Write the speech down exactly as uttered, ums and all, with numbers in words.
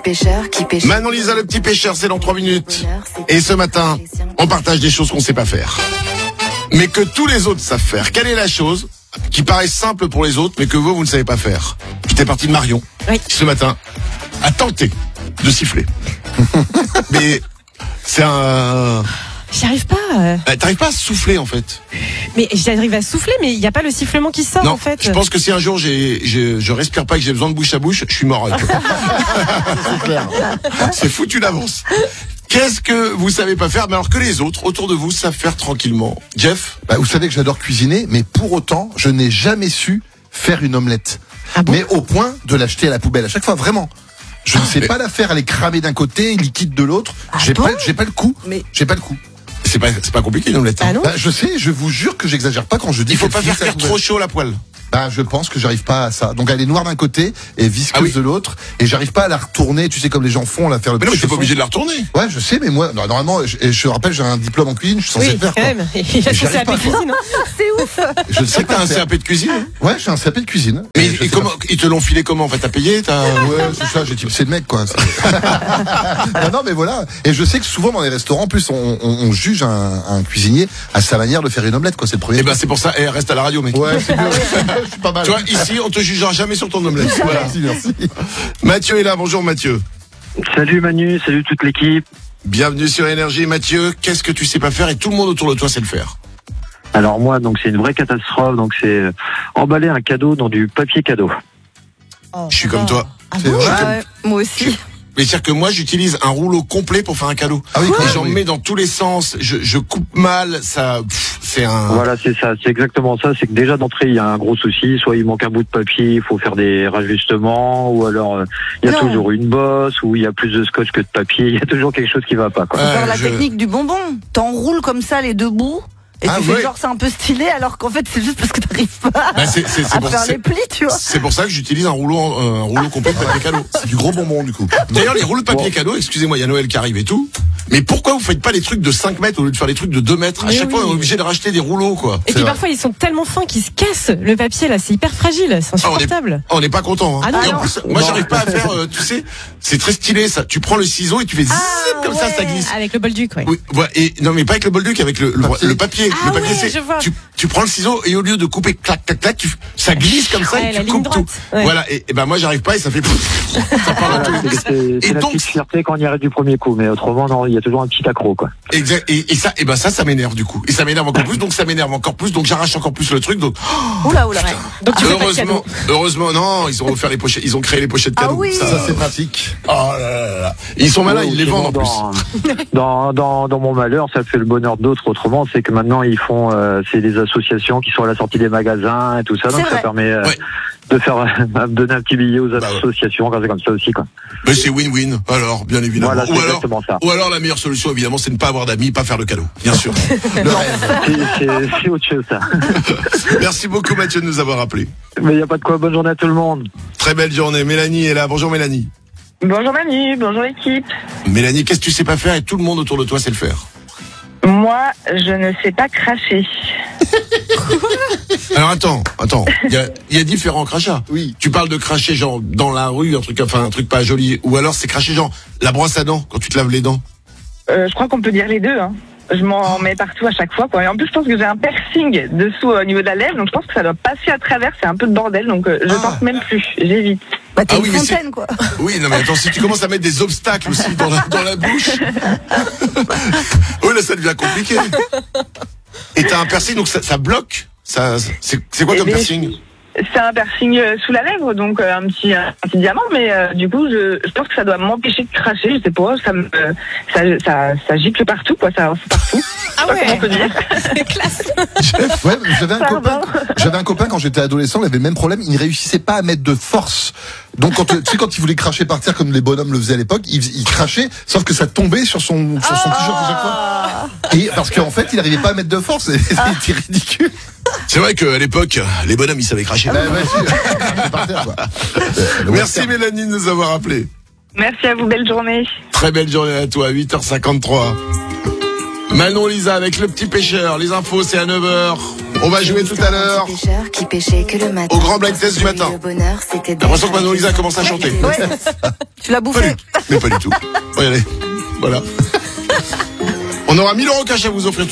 pêcheur qui pêche. Manon Lisa, le petit pêcheur, c'est dans trois minutes. Et ce matin, on partage des choses qu'on sait pas faire, mais que tous les autres savent faire. Quelle est la chose qui paraît simple pour les autres, mais que vous, vous ne savez pas faire? J'étais parti de Marion, oui. ce matin, a tenté de siffler. Mais c'est un... J'y arrive pas. Euh... T'arrives pas à souffler, en fait. Mais j'arrive à souffler, mais il n'y a pas le sifflement qui sort, non, en fait. Je pense que si un jour j'ai, j'ai, je respire pas et que j'ai besoin de bouche à bouche, je suis mort. C'est clair. C'est foutu d'avance. Qu'est-ce que vous savez pas faire, mais alors que les autres autour de vous savent faire tranquillement? Jeff? Bah, vous savez que j'adore cuisiner, mais pour autant, je n'ai jamais su faire une omelette. Ah bon? Mais au point de l'acheter à la poubelle à chaque fois, vraiment. Je ne sais mais... pas la faire, elle est cramée d'un côté, liquide de l'autre. Ah j'ai bon pas, j'ai pas le coup. Mais... J'ai pas le coup. C'est pas, c'est pas compliqué une omelette. Hein. Ah non bah, je sais, je vous jure que j'exagère pas quand je dis. Il faut que pas faire cuire trop chaud la poêle. Bah, je pense que j'arrive pas à ça. Donc elle est noire d'un côté et visqueuse ah oui. de l'autre, et j'arrive pas à la retourner. Tu sais comme les gens font, la faire le. Mais non, mais t'es pas obligé de la retourner. Ouais, je sais, mais moi, non, normalement, je, je rappelle, j'ai un diplôme en cuisine, je suis censé oui, le faire. Quand même. Il a son C A P de cuisine. C'est ouf. Je sais que t'as un C A P de cuisine. Ouais, j'ai un C A P de cuisine. Mais et comment ils te l'ont filé comment? En fait, t'as payé, t'as. Ouais, c'est ça. J'ai typé le mec, quoi. non, non, mais voilà. Et je sais que souvent dans les restaurants, en plus, on, on, on juge un, un cuisinier à sa manière de faire une omelette, quoi. C'est le premier. Et ben, c'est pour ça. Eh, reste à la radio, mec. Ouais, c'est bien. Je suis pas mal. Tu vois, ici, on te jugera jamais sur ton omelette. Voilà. Merci, merci. Mathieu est là. Bonjour, Mathieu. Salut Manu, salut toute l'équipe. Bienvenue sur Énergie. Mathieu, qu'est-ce que tu sais pas faire et tout le monde autour de toi sait le faire? Alors moi, donc c'est une vraie catastrophe. Donc c'est emballer un cadeau dans du papier cadeau. Oh, je suis comme toi. Ah bon ouais, comme... Moi aussi. Mais c'est-à-dire que moi, j'utilise un rouleau complet pour faire un cadeau. Ah oui, et j'en oui. mets dans tous les sens. Je, je coupe mal. Ça, pff, c'est un. Voilà, c'est ça. C'est exactement ça. C'est que déjà d'entrée, il y a un gros souci. Soit il manque un bout de papier, il faut faire des rajustements, ou alors euh, il y a non. toujours une bosse, ou il y a plus de scotch que de papier. Il y a toujours quelque chose qui va pas, quoi. Faut euh, faire la je... technique du bonbon. T'enroules comme ça les deux bouts. Et ah, tu ouais. fais genre c'est un peu stylé alors qu'en fait c'est juste parce que t'arrives pas bah, c'est, c'est, c'est à pour, faire c'est, les plis, tu vois. C'est pour ça que j'utilise un rouleau, euh, un rouleau complet de papier cadeau. C'est du gros bonbon du coup. D'ailleurs, les rouleaux de papier cadeau, excusez-moi, il y a Noël qui arrive et tout. Mais pourquoi vous faites pas les trucs de cinq mètres au lieu de faire les trucs de deux mètres? À mais chaque oui. fois, on est obligé de racheter des rouleaux, quoi. Et c'est puis vrai. Parfois, ils sont tellement fins qu'ils se cassent. Le papier, là, c'est hyper fragile. C'est insupportable. Ah, on n'est pas content. Hein. Ah non, et en non. plus, moi, non. j'arrive pas à faire, euh, tu sais, c'est très stylé, ça. Tu prends le ciseau et tu fais zip ah, comme ouais. ça, ça glisse. Avec le bolduc, ouais. Oui, ouais, et, non, mais pas avec le bolduc, avec le, le papier. Le papier, ah, le papier ouais, c'est, je vois. tu, tu prends le ciseau et au lieu de couper clac, clac, clac, tu, ça glisse comme ça ouais, et tu coupes tout. Ouais. Voilà. Et, et ben, moi, j'arrive pas et ça fait ça part voilà, c'est, c'est, c'est et la donc, petite fierté quand on y arrive du premier coup, mais autrement, non, il y a toujours un petit accro, quoi. Exact. Et, et ça, et ben ça, ça m'énerve du coup. Et ça m'énerve encore plus, donc ça m'énerve encore plus, donc j'arrache encore plus le truc. Donc, oh, oula, oula. Ouais. Donc tu heureusement, heureusement, non, ils ont offert les pochettes, ils ont créé les pochettes cadeaux. Ah oui. Ça, ça c'est pratique. Oh là là là. Ils sont malins, ils les vendent en plus. Dans, dans, dans mon malheur, ça fait le bonheur d'autres autrement, c'est que maintenant ils font, euh, c'est des associations qui sont à la sortie des magasins et tout ça, donc c'est ça vrai. permet euh, ouais. de faire, euh, donner un petit billet aux bah associations, ouais. c'est comme ça aussi, quoi. Mais c'est win-win, alors, bien évidemment. Voilà, c'est ou alors, exactement ça. ou alors la meilleure solution, évidemment, c'est de ne pas avoir d'amis, pas faire le cadeau, bien sûr. Le rêve. C'est, c'est, c'est autre chose, ça. Merci beaucoup, Mathieu, de nous avoir appelés. Mais il n'y a pas de quoi, bonne journée à tout le monde. Très belle journée. Mélanie est là. Bonjour, Mélanie. Bonjour Manu, bonjour l'équipe. Mélanie, qu'est-ce que tu sais pas faire et tout le monde autour de toi sait le faire? Moi, je ne sais pas cracher. Alors attends, attends, il y a, y a différents crachats. Oui. Tu parles de cracher genre dans la rue, un truc, enfin un truc pas joli, ou alors c'est cracher genre la brosse à dents quand tu te laves les dents. Euh, je crois qu'on peut dire les deux. Hein. Je m'en mets partout à chaque fois, quoi. Et en plus, je pense que j'ai un piercing dessous au niveau de la lèvre, donc je pense que ça doit passer à travers. C'est un peu de bordel, donc euh, je Ah. pense même plus. J'évite. Bah t'es Ah une oui, mais fontaine c'est- quoi. Oui, non mais attends, si tu commences à mettre des obstacles aussi dans la, dans la bouche, oui là ça devient compliqué. Et t'as un piercing, donc ça, ça bloque. Ça, c'est, c'est quoi Eh comme bien, piercing? C'est un piercing euh, sous la lèvre, donc euh, un petit un petit diamant, mais euh, du coup, je, je pense que ça doit m'empêcher de cracher. Je sais pas, ça me euh, ça ça, ça gicle partout, quoi. Ça c'est partout. Ah Je sais pas ouais. comment on peut dire. C'est classe. Ouais, j'avais un Pardon. copain. J'avais un copain quand j'étais adolescent, il avait le même problème. Il ne réussissait pas à mettre de force. Donc quand tu sais quand il voulait cracher par terre comme les bonhommes le faisaient à l'époque, il, il crachait, sauf que ça tombait sur son sur son t-shirt à chaque fois. Et parce qu'en fait, il n'arrivait pas à mettre de force. Et c'était ridicule. C'est vrai qu'à l'époque, les bonhommes ils savaient cracher. Bah, ouais, c'est- par terre, quoi. Le Merci western. Mélanie de nous avoir appelés. Merci à vous, belle journée. Très belle journée à toi, huit heures cinquante-trois. Manon Lisa avec le petit pêcheur. Les infos c'est à neuf heures. On va jouer tout à l'heure au grand blind test du matin. J'ai l'impression que Manon Lisa commence à chanter. Ouais. Tu l'as Pas bouffé. du- Mais pas du tout. Regardez. Voilà. On aura mille euros cash à vous offrir tout